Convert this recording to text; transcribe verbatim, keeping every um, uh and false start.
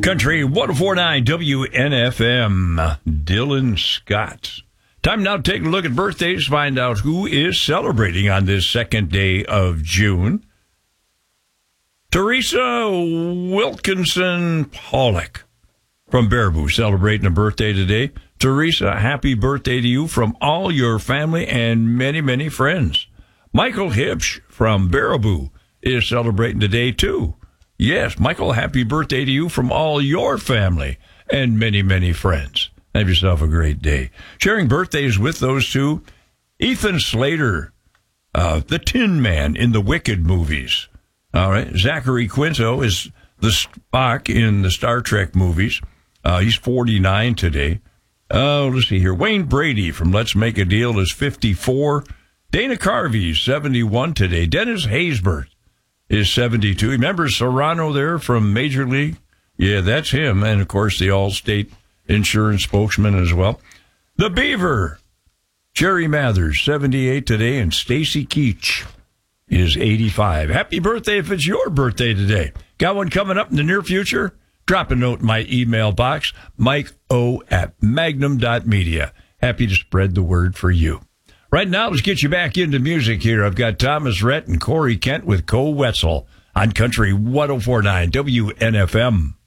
Country one oh four point nine W N F M, Dylan Scott. Time now to take a look at birthdays, find out who is celebrating on this second day of June. Teresa Wilkinson Pollock from Baraboo celebrating a birthday today. Teresa, happy birthday to you from all your family and many, many friends. Michael Hipsch from Baraboo is celebrating today, too. Yes, Michael, happy birthday to you from all your family and many, many friends. Have yourself a great day. Sharing birthdays with those two, Ethan Slater, uh, the Tin Man in the Wicked movies. All right, Zachary Quinto is the Spock in the Star Trek movies. Uh, he's forty-nine today. Oh, let's see here. Wayne Brady from Let's Make a Deal is fifty-four. Dana Carvey, seventy-one today. Dennis Haysbert is seventy-two. Remember Serrano there from Major League? Yeah, that's him. And, of course, the Allstate insurance spokesman as well. The Beaver, Jerry Mathers, seventy-eight today. And Stacy Keach is eighty-five. Happy birthday if it's your birthday today. Got one coming up in the near future? Drop a note in my email box, Mike O at magnum dot media. Happy to spread the word for you. Right now, let's get you back into music here. I've got Thomas Rhett and Corey Kent with Cole Wetzel on Country one oh four point nine W N F M.